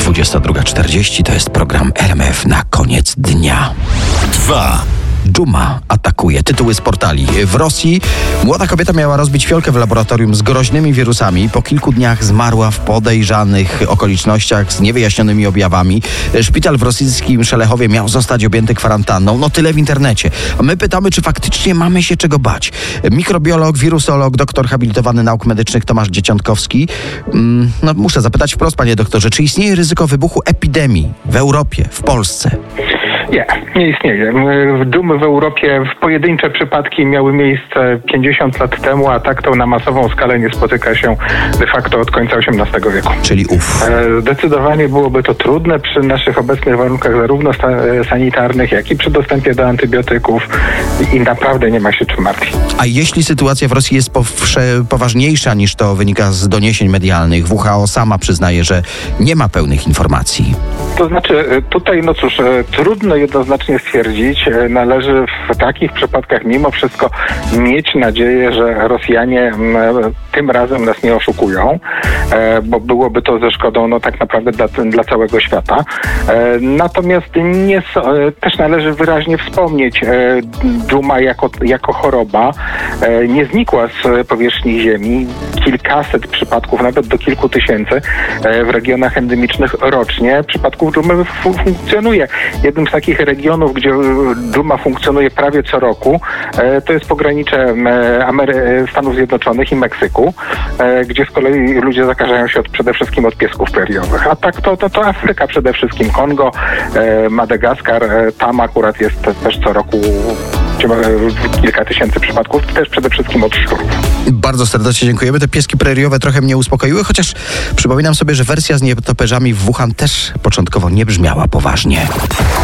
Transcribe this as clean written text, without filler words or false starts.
22:40 to jest program RMF na koniec dnia. 2. Dżuma atakuje. Tytuły z portali. W Rosji młoda kobieta miała rozbić fiolkę w laboratorium z groźnymi wirusami. Po kilku dniach zmarła w podejrzanych okolicznościach z niewyjaśnionymi objawami. Szpital w rosyjskim Szelechowie miał zostać objęty kwarantanną. No tyle w internecie. A my pytamy, czy faktycznie mamy się czego bać. Mikrobiolog, wirusolog, doktor habilitowany nauk medycznych Tomasz Dzieciątkowski. No muszę zapytać wprost, panie doktorze, czy istnieje ryzyko wybuchu epidemii w Europie, w Polsce? Nie istnieje. Dżumy w Europie w pojedyncze przypadki miały miejsce 50 lat temu, a tak to na masową skalę nie spotyka się de facto od końca XVIII wieku. Czyli Zdecydowanie byłoby to trudne przy naszych obecnych warunkach zarówno sanitarnych, jak i przy dostępie do antybiotyków i naprawdę nie ma się czym martwić. A jeśli sytuacja w Rosji jest poważniejsza niż to wynika z doniesień medialnych, WHO sama przyznaje, że nie ma pełnych informacji. To znaczy tutaj, trudno jednoznacznie stwierdzić. Należy w takich przypadkach mimo wszystko mieć nadzieję, że Rosjanie tym razem nas nie oszukują, bo byłoby to ze szkodą tak naprawdę dla całego świata. Natomiast też należy wyraźnie wspomnieć, dżuma jako choroba nie znikła z powierzchni Ziemi. Kilkaset przypadków, nawet do kilku tysięcy w regionach endemicznych rocznie przypadków dżumy funkcjonuje. Jednym z takich regionów, gdzie dżuma funkcjonuje prawie co roku, to jest pogranicze Stanów Zjednoczonych i Meksyku, gdzie z kolei ludzie zakażają się przede wszystkim od piesków preriowych. A tak to Afryka przede wszystkim, Kongo, Madagaskar, tam akurat jest też co roku kilka tysięcy przypadków, też przede wszystkim od szczurów. Bardzo serdecznie dziękujemy. Te pieski preriowe trochę mnie uspokoiły, chociaż przypominam sobie, że wersja z nietoperzami w Wuhan też początkowo nie brzmiała poważnie.